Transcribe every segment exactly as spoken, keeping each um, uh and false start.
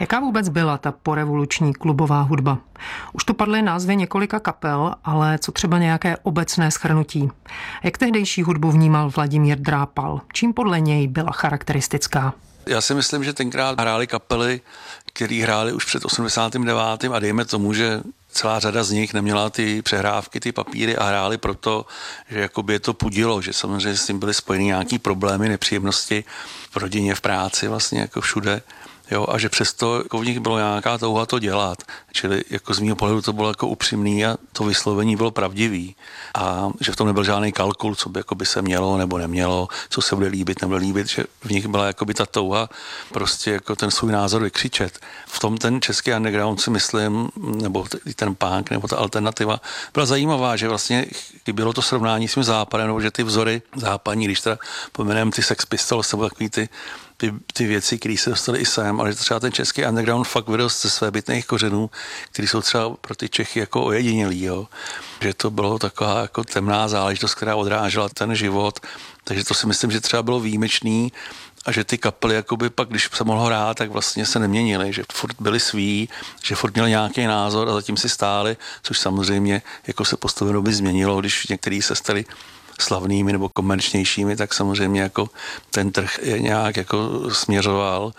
Jaká vůbec byla ta porevoluční klubová hudba? Už tu padly názvy několika kapel, ale co třeba nějaké obecné shrnutí? Jak tehdejší hudbu vnímal Vladimír Drápal? Čím podle něj byla charakteristická? Já si myslím, že tenkrát hrály kapely, které hrály už před osmdesátým devátým a dejme tomu, že celá řada z nich neměla ty přehrávky, ty papíry a hráli proto, že jakoby je to pudilo, že samozřejmě s tím byly spojeny nějaký problémy, nepříjemnosti v rodině, v práci, vlastně jako všude. Jo, a že přesto jako v nich bylo nějaká touha to dělat. Čili jako z mého pohledu to bylo jako upřímný a to vyslovení bylo pravdivý. A že v tom nebyl žádný kalkul, co by, jako by se mělo nebo nemělo, co se bude líbit, nebude líbit, že v nich byla jako by ta touha prostě jako ten svůj názor vykřičet. V tom ten český underground si myslím, nebo ten punk, nebo ta alternativa byla zajímavá, že vlastně bylo to srovnání s tím západem, nebo že ty vzory západní, když teda pomenujeme ty Sex Pistols, nebo takový ty Ty, ty věci, které se dostaly i sem, ale třeba ten český underground fakt vyrost ze svébytných kořenů, které jsou třeba pro ty Čechy jako ojedinělý, jo. Že to bylo taková jako temná záležitost, která odrážela ten život, takže to si myslím, že třeba bylo výjimečný a že ty kapely, jakoby pak, když se mohlo hrát, tak vlastně se neměnily, že furt byli sví, že furt měli nějaký názor a zatím si stáli, což samozřejmě jako se postupně doby změnilo, když některý se stali slavnými nebo komerčnějšími, tak samozřejmě jako ten trh je nějak jako směřoval,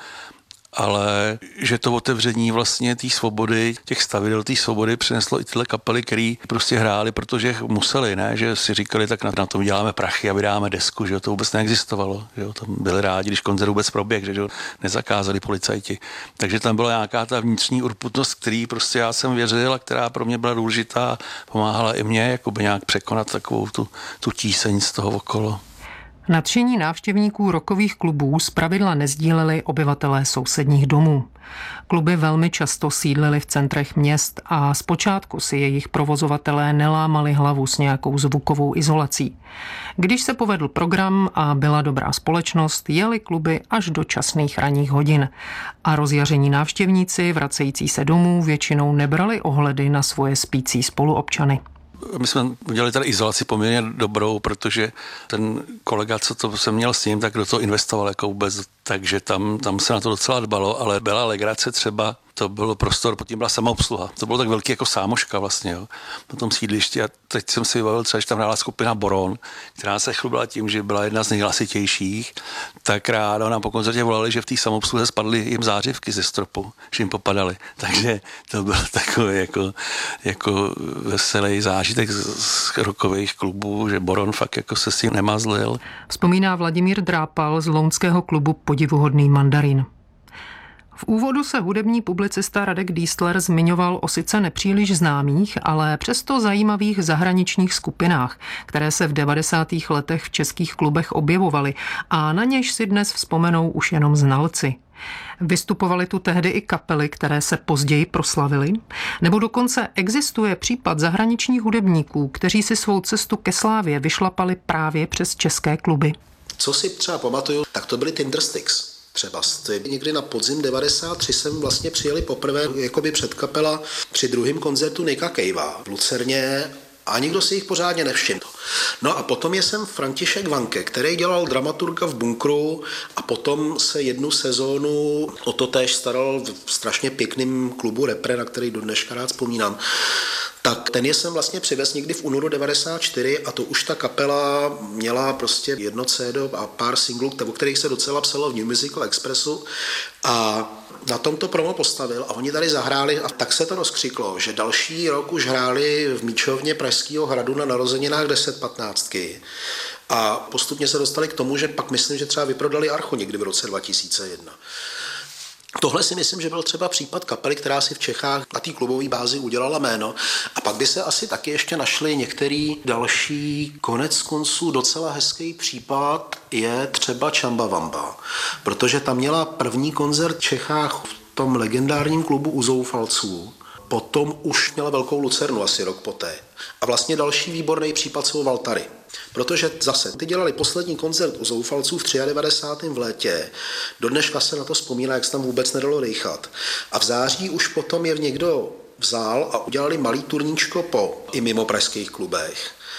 ale že to otevření vlastně té svobody, těch stavidel té svobody přineslo i tyhle kapely, které prostě hráli, protože museli, ne, že si říkali, tak na, na tom děláme prachy a vydáme desku, že to vůbec neexistovalo, že jo, tam byli rádi, když koncert vůbec proběh, že jo, nezakázali policajti. Takže tam byla nějaká ta vnitřní urputnost, který prostě já jsem věřil a která pro mě byla důležitá, pomáhala i mně jakoby nějak překonat takovou tu, tu tíseň z toho okolo. Nadšení návštěvníků rockových klubů zpravidla nezdíleli obyvatelé sousedních domů. Kluby velmi často sídlily v centrech měst a zpočátku si jejich provozovatelé nelámali hlavu s nějakou zvukovou izolací. Když se povedl program a byla dobrá společnost, jeli kluby až do časných ranních hodin. A rozjaření návštěvníci vracející se domů většinou nebrali ohledy na svoje spící spoluobčany. My jsme udělali tady izolaci poměrně dobrou, protože ten kolega, co to jsem měl s ním, tak do toho investoval jako vůbec, takže tam, tam se na to docela dbalo, ale byla legrace třeba, to byl prostor, potom byla samoobsluha. To bylo tak velký jako sámoška vlastně, jo, na tom sídlišti a teď jsem si vybavil třeba, že tam hrála skupina Boron, která se chlubila tím, že byla jedna z nejhlasitějších, tak ráno nám po koncertě volali, že v té samoobsluze spadly jim zářivky ze stropu, že jim popadaly. Takže to byl takový jako, jako veselý zážitek z rockových klubů, že Boron fakt jako se s tím nemazlil. Vzpomíná Vladimír Drápal z lounského klubu Podivuhodný mandarin. V úvodu se hudební publicista Radek Dýstler zmiňoval o sice nepříliš známých, ale přesto zajímavých zahraničních skupinách, které se v devadesátých letech v českých klubech objevovaly a na něž si dnes vzpomenou už jenom znalci. Vystupovaly tu tehdy i kapely, které se později proslavily? Nebo dokonce existuje případ zahraničních hudebníků, kteří si svou cestu ke slávě vyšlapali právě přes české kluby? Co si třeba pamatuju, tak to byly Tindersticks. Třeba někdy na podzim devadesát tři jsem vlastně přijeli poprvé jakoby předkapela při druhém koncertu Nicka Cavea v Lucerně a nikdo si jich pořádně nevšiml. No a potom je sem František Vanke, který dělal dramaturga v Bunkru a potom se jednu sezónu o to též staral v strašně pěkným klubu Repre, na který do dneška rád vzpomínám. Tak ten je jsem vlastně přivez někdy v únoru devadesát čtyři a to už ta kapela měla prostě jedno cé dé a pár singlů, o kterých se docela psalo v New Musical Expressu a na tom to promo postavil a oni tady zahráli a tak se to rozkřiklo, že další rok už hráli v Míčovně Pražského hradu na narozeninách deset patnáctky a postupně se dostali k tomu, že pak myslím, že třeba vyprodali Archu někdy v roce dva tisíce jedna. Tohle si myslím, že byl třeba případ kapely, která si v Čechách na té klubové bázi udělala jméno. A pak by se asi taky ještě našli některý další, konec konců docela hezký případ je třeba Čambavamba. Protože tam měla první koncert v Čechách v tom legendárním klubu U Zoufalců. Potom už měla Velkou Lucernu asi rok poté. A vlastně další výborný případ jsou Valtary. Protože zase, ty dělali poslední koncert u Zoufalců v devadesátém třetím v létě. Do dneška se na to vzpomíná, jak se tam vůbec nedalo dejchat. A v září už potom je někdo vzal a udělali malý turníčko po i mimo pražských klubech.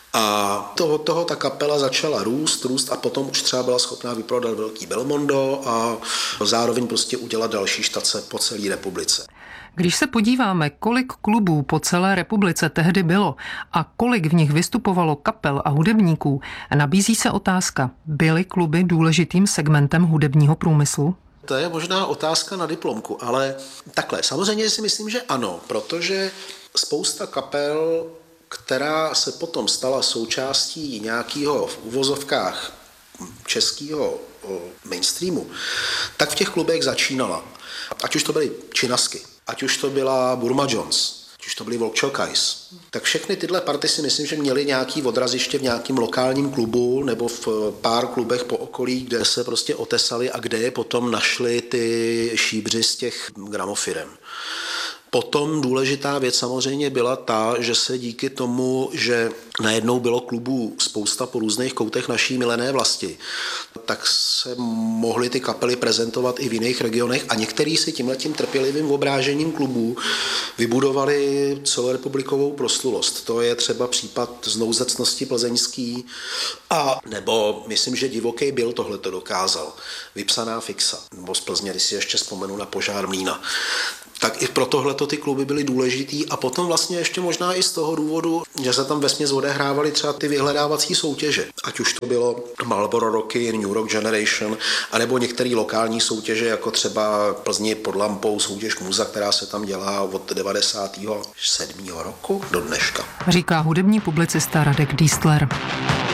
A toho, toho ta kapela začala růst, růst a potom už třeba byla schopná vyprodat velký Belmondo a zároveň prostě udělat další štace po celé republice. Když se podíváme, kolik klubů po celé republice tehdy bylo a kolik v nich vystupovalo kapel a hudebníků, nabízí se otázka, byly kluby důležitým segmentem hudebního průmyslu? To je možná otázka na diplomku, ale takhle, samozřejmě si myslím, že ano, protože spousta kapel, která se potom stala součástí nějakého v uvozovkách českého mainstreamu, tak v těch klubech začínala. Ať už to byly Činasky, ať už to byla Burma Jones, ať už to byly Volčokajs. Tak všechny tyhle party si myslím, že měly nějaký odraziště v nějakém lokálním klubu nebo v pár klubech po okolí, kde se prostě otesali a kde je potom našli ty šíbři z těch gramofirem. Potom důležitá věc samozřejmě byla ta, že se díky tomu, že najednou bylo klubů spousta po různých koutech naší milené vlasti, tak se mohly ty kapely prezentovat i v jiných regionech a některý si tímhletím trpělivým obrážením klubů vybudovali celorepublikovou proslulost. To je třeba případ Znouzecnosti plzeňský a nebo myslím, že Divoký Bill tohle to dokázal. Vypsaná fixa. Nebo z Plzně, když si ještě vzpomenu na Požár mlýna. Tak i pro tohleto ty kluby byly důležitý a potom vlastně ještě možná i z toho důvodu, že se tam vesměs odehrávaly třeba ty vyhledávací soutěže. Ať už to bylo Marlboro Rocky, New Rock Generation, anebo některé lokální soutěže, jako třeba Plzni pod lampou soutěž Muza, která se tam dělá od devadesátého sedmého roku do dneška. Říká hudební publicista Radek Dístler.